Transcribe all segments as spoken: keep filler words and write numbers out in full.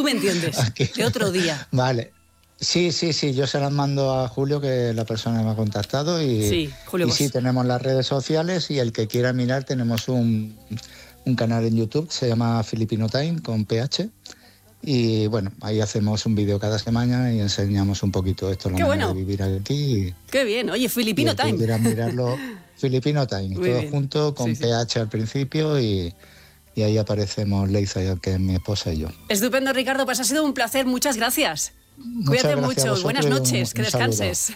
me entiendes, Aquí. de otro día. Vale. Sí, sí, sí, yo se las mando a Julio, que es la persona que me ha contactado, y sí, Julio y sí, tenemos las redes sociales, y el que quiera mirar, tenemos un, un canal en YouTube que se llama Filipino Time, con P H, y bueno, ahí hacemos un vídeo cada semana y enseñamos un poquito esto, la Qué manera bueno. de vivir aquí. Y, Qué bien, oye, Filipino y el que Time. quiera mirarlo, Filipino Time, Muy todo bien. junto, con sí, sí. P H al principio, y... y ahí aparecemos Leiza, que es mi esposa, y yo. Estupendo, Ricardo, pues ha sido un placer, muchas gracias. Muchas Cuídate gracias mucho, buenas noches, un, que un descanses.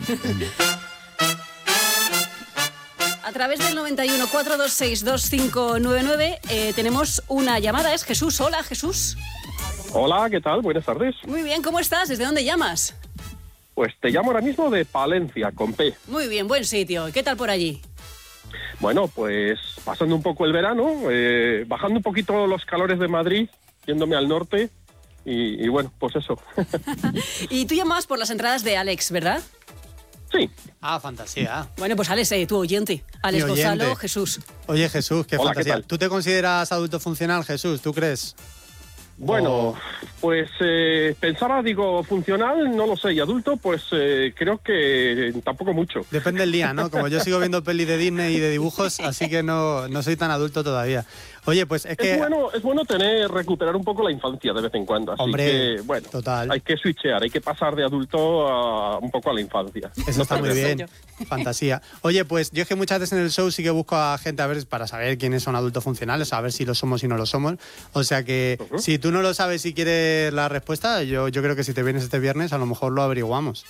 A través del noventa y uno, cuatro dos seis, dos cinco nueve nueve eh, tenemos una llamada, es Jesús. Hola, Jesús. Hola, ¿qué tal? Buenas tardes. Muy bien, ¿cómo estás? ¿Desde dónde llamas? Pues te llamo ahora mismo de Palencia, con P. Muy bien, buen sitio. ¿Qué tal por allí? Bueno, pues pasando un poco el verano, eh, bajando un poquito los calores de Madrid, yéndome al norte, y, y bueno, pues eso. Y tú llamabas por las entradas de Alex, ¿verdad? Sí. Ah, fantasía. Bueno, pues Alex, eh, tu oyente. Alex Gonzalo, Jesús. Oye, Jesús, qué Hola, fantasía. ¿qué tal? ¿Tú te consideras adulto funcional, Jesús? ¿Tú crees? Bueno, oh. pues eh, pensaba, digo, funcional, no lo sé, y adulto, pues eh, creo que tampoco mucho. Depende del día, ¿no? Como yo sigo viendo pelis de Disney y de dibujos, así que no, no soy tan adulto todavía. Oye, pues es que... Es bueno, es bueno tener, recuperar un poco la infancia de vez en cuando, así Hombre, que, bueno, total. hay que switchear, hay que pasar de adulto a un poco a la infancia. Eso está muy bien, fantasía. Oye, pues yo es que muchas veces en el show sí que busco a gente a ver para saber quiénes son adultos funcionales, a ver si lo somos y no lo somos. O sea que uh-huh. si tú no lo sabes y quieres la respuesta, yo, yo creo que si te vienes este viernes a lo mejor lo averiguamos.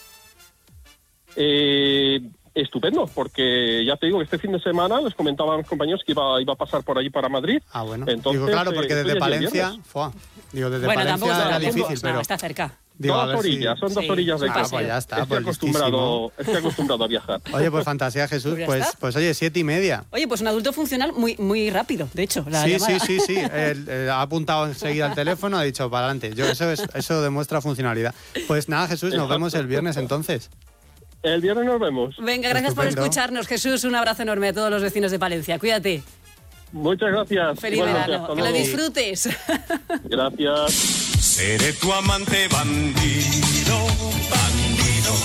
Eh... Estupendo, porque ya te digo que este fin de semana les comentaban los compañeros que iba, iba a pasar por allí para Madrid. Ah, bueno. Entonces, digo, claro, porque eh, desde Palencia... Fua, digo, desde bueno, Palencia tampoco, era tampoco, difícil, no, pero... está cerca. Digo, dos orillas, si... son dos sí, orillas de casa. Ah, pues ya está. Estoy, pues acostumbrado, estoy acostumbrado a viajar. Oye, pues fantasía, Jesús. Pues, pues, pues oye, siete y media. Oye, pues un adulto funcional muy, muy rápido, de hecho. La sí, llamada. sí, sí, sí. Él, él ha apuntado enseguida al teléfono, ha dicho, para adelante. Yo, eso, es, eso demuestra funcionalidad. Pues nada, Jesús, nos Exacto. vemos el viernes entonces. El viernes nos vemos. Venga, gracias Estupendo. por escucharnos, Jesús. Un abrazo enorme a todos los vecinos de Palencia. Cuídate. Muchas gracias. Feliz verano. Que lo disfrutes. Gracias. Seré tu amante bandido, bandido.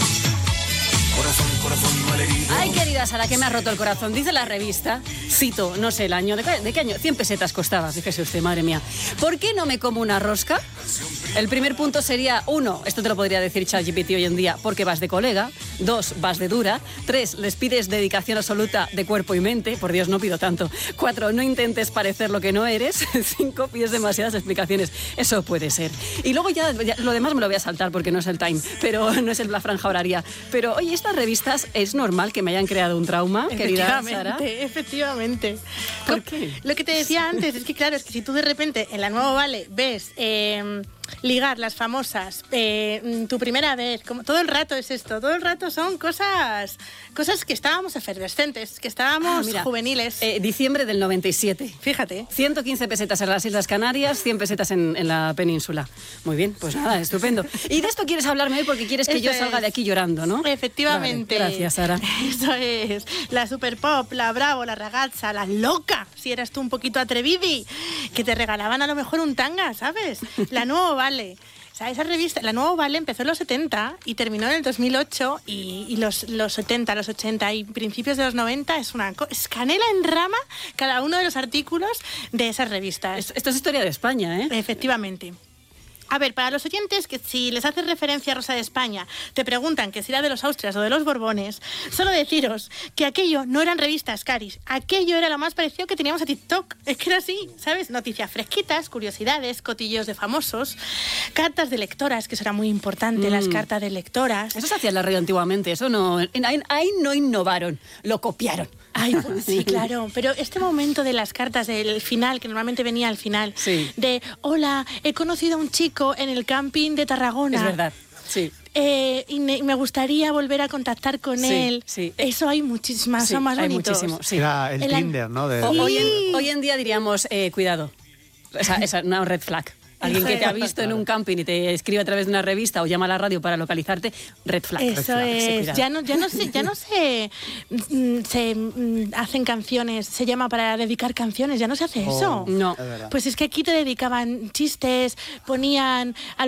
Corazón, corazón malherido. Ay, querida Sara, que me ha roto el corazón. Dice la revista, cito, no sé el año, ¿de qué, de qué año? cien pesetas costaba, fíjese usted, madre mía. ¿Por qué no me como una rosca? El primer punto sería, uno, esto te lo podría decir ChatGPT hoy en día, porque vas de colega. Dos, vas de dura. Tres, les pides dedicación absoluta de cuerpo y mente. Por Dios, no pido tanto. Cuatro, no intentes parecer lo que no eres. Cinco, pides demasiadas explicaciones. Eso puede ser. Y luego ya, ya lo demás me lo voy a saltar porque no es el time, pero no es la franja horaria. Pero, oye, estas revistas, ¿es normal que me hayan creado un trauma, querida Sara? Efectivamente. ¿Por qué? Lo que te decía antes es que, claro, es que si tú de repente en la Nuevo Vale ves... Eh, ligar, las famosas, eh, tu primera vez, como todo el rato es esto, todo el rato son cosas cosas que estábamos efervescentes, que estábamos ah, mira, juveniles. Eh, diciembre del noventa y siete. Fíjate. ciento quince pesetas en las Islas Canarias, cien pesetas en, en la península. Muy bien, pues nada, estupendo. Y de esto quieres hablarme hoy porque quieres que Eso yo salga es. de aquí llorando, ¿no? Efectivamente. Vale, gracias, Sara. Eso es. La super pop, la bravo, la ragazza, la loca, si eras tú un poquito atrevidi, que te regalaban a lo mejor un tanga, ¿sabes? La Nuevo Vale. O sea, esa revista, la Nuevo Vale, empezó en los setenta y terminó en el dos mil ocho y, y los, los setenta, los ochenta y principios de los noventa es una es canela en rama cada uno de los artículos de esas revistas. Esto es historia de España, ¿eh? Efectivamente. A ver, para los oyentes que si les haces referencia a Rosa de España, te preguntan que si era de los Austrias o de los Borbones, solo deciros que aquello no eran revistas, Caris. Aquello era lo más parecido que teníamos a TikTok. Es que era así, ¿sabes? Noticias fresquitas, curiosidades, cotillos de famosos, cartas de lectoras, que eso era muy importante, mm. las cartas de lectoras. Eso se hacía en la radio antiguamente, eso no... Ahí, ahí no innovaron, lo copiaron. Ay, pues sí, claro, pero este momento de las cartas del final, que normalmente venía al final, sí. de, hola, he conocido a un chico en el camping de Tarragona. Es verdad, sí. Eh, y me, me gustaría volver a contactar con sí, él. Sí. Eso hay muchísimas, sí, son más hay bonitos. Muchísimo, sí. Era el, el Tinder, ¿no? De... Hoy, en, hoy en día diríamos, eh, cuidado, esa, esa una red flag. Alguien que te ha visto en un camping y te escribe a través de una revista o llama a la radio para localizarte, red flag. Eso red flag, es. Sí, ya no, ya no se, ya no se, se hacen canciones, se llama para dedicar canciones, ya no se hace eso. Oh, no. Pues es que aquí te dedicaban chistes, ponían a